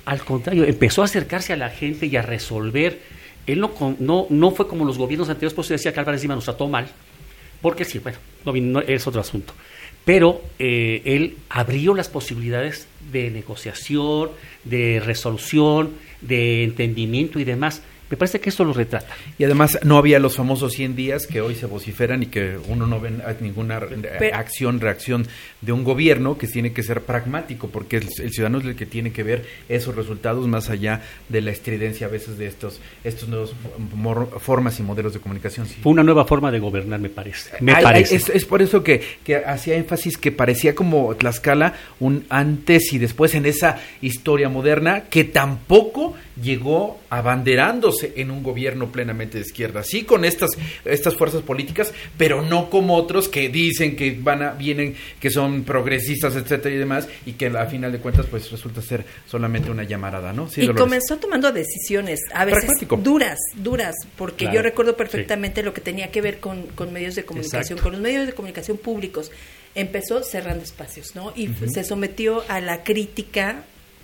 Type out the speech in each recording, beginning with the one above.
al contrario, empezó a acercarse a la gente y a resolver. Él no fue como los gobiernos anteriores, por eso decía que Álvarez Lima nos trató mal, porque sí, bueno, no, es otro asunto. Pero él abrió las posibilidades de negociación, de resolución, de entendimiento y demás. Me parece que esto lo retrata. Y además no había los famosos 100 días que hoy se vociferan y que uno no ve ninguna reacción de un gobierno, que tiene que ser pragmático, porque el ciudadano es el que tiene que ver esos resultados más allá de la estridencia a veces de estos nuevos formas y modelos de comunicación. Sí. Fue una nueva forma de gobernar, me parece. Es por eso que hacía énfasis que parecía como Tlaxcala un antes y después en esa historia moderna que tampoco llegó abanderándose en un gobierno plenamente de izquierda, sí con estas fuerzas políticas, pero no como otros que dicen que vienen, que son progresistas, etcétera y demás, y que a final de cuentas pues resulta ser solamente una llamarada, ¿no? Sí, y Dolores. comenzó tomando decisiones a veces duras, porque claro, yo recuerdo perfectamente lo que tenía que ver con medios de comunicación, con los medios de comunicación públicos. Empezó cerrando espacios, ¿no? Y se sometió a la crítica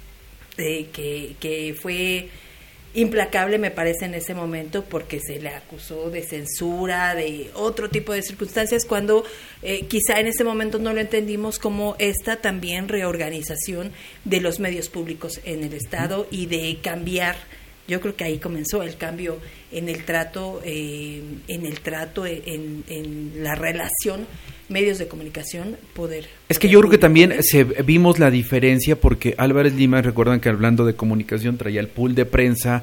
que fue implacable, me parece, en ese momento, porque se le acusó de censura, de otro tipo de circunstancias, cuando quizá en ese momento no lo entendimos como esta también reorganización de los medios públicos en el Estado y de cambiar. Yo creo que ahí comenzó el cambio en el trato, en la relación medios de comunicación, poder. Es que yo creo que también vimos la diferencia, porque Álvarez Lima, recuerdan que hablando de comunicación traía el pool de prensa,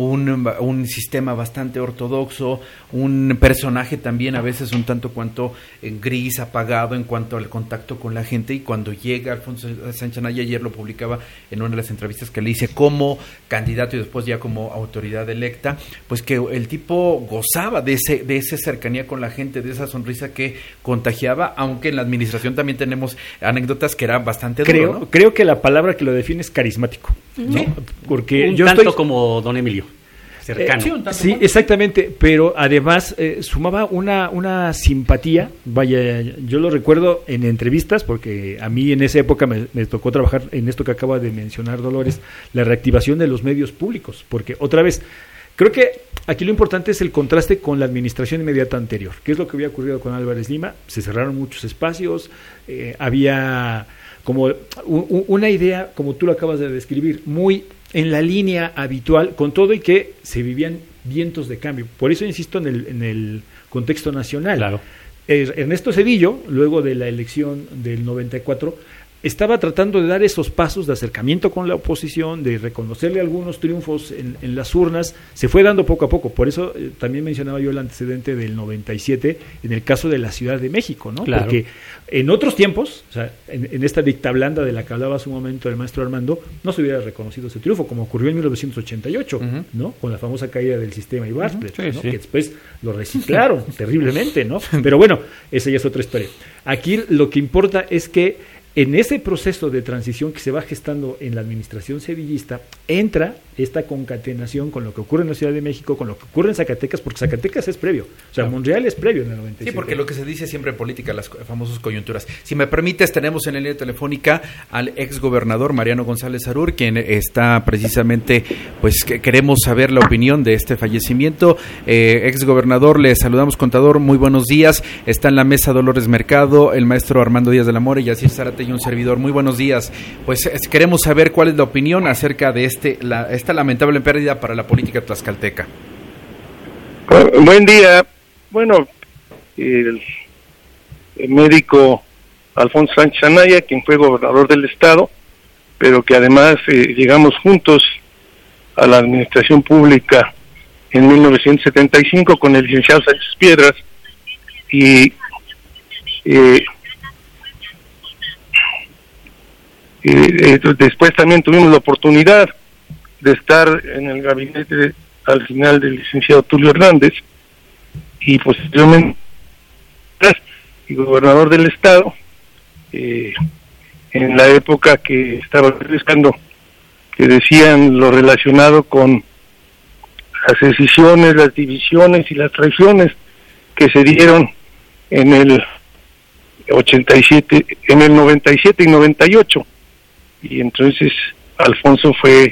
un sistema bastante ortodoxo, un personaje también a veces un tanto cuanto gris, apagado en cuanto al contacto con la gente, y cuando llega Alfonso Sánchez Anaya, ayer lo publicaba en una de las entrevistas que le hice como candidato y después ya como autoridad electa, pues que el tipo gozaba de esa cercanía con la gente, de esa sonrisa que contagiaba, aunque en la administración también tenemos anécdotas que eran bastante duro, ¿no? Creo que la palabra que lo define es carismático, ¿no? Sí. Porque un tanto como don Emilio, cercano. Sí, exactamente, pero además sumaba una simpatía. Vaya, yo lo recuerdo en entrevistas, porque a mí en esa época me tocó trabajar en esto que acaba de mencionar Dolores, la reactivación de los medios públicos, porque otra vez, creo que aquí lo importante es el contraste con la administración inmediata anterior. ¿Qué es lo que había ocurrido con Álvarez Lima? Se cerraron muchos espacios, había como una idea, como tú lo acabas de describir, muy en la línea habitual, con todo y que se vivían vientos de cambio. Por eso insisto en el contexto nacional. Claro. Ernesto Zedillo, luego de la elección del 94, estaba tratando de dar esos pasos de acercamiento con la oposición, de reconocerle algunos triunfos en las urnas. Se fue dando poco a poco. Por eso también mencionaba yo el antecedente del 97 en el caso de la Ciudad de México, ¿no? Claro. Porque en otros tiempos, o sea, en esta dicta blanda de la que hablaba hace un momento el maestro Armando, no se hubiera reconocido ese triunfo, como ocurrió en 1988, ¿no? Con la famosa caída del sistema Ibarra, ¿no? Que después lo reciclaron terriblemente, ¿no? Pero bueno, esa ya es otra historia. Aquí lo que importa es que en ese proceso de transición que se va gestando en la administración sedillista, entra esta concatenación con lo que ocurre en la Ciudad de México, con lo que ocurre en Zacatecas, porque Zacatecas es previo, o sea, Monreal es previo en el 97. Sí, porque lo que se dice siempre en política, las famosas coyunturas. Si me permites, tenemos en la línea telefónica al exgobernador Mariano González Harur, quien está precisamente, pues queremos saber la opinión de este fallecimiento. Exgobernador, le saludamos, contador, muy buenos días. Está en la mesa Dolores Mercado, el maestro Armando Díaz de la Mora y Yacir Zárate y un servidor. Muy buenos días. Pues queremos saber cuál es la opinión acerca de esta lamentable pérdida para la política tlaxcalteca. Buen día. Bueno, el médico Alfonso Sánchez Anaya, quien fue gobernador del estado, pero que además llegamos juntos a la administración pública en 1975 con el licenciado Sánchez Piedras, y después también tuvimos la oportunidad de estar en el gabinete al final del licenciado Tulio Hernández, y posteriormente y gobernador del estado, en la época que estaba buscando, que decían lo relacionado con las decisiones, las divisiones y las traiciones que se dieron en el 87, en el 97 y 98, y entonces Alfonso fue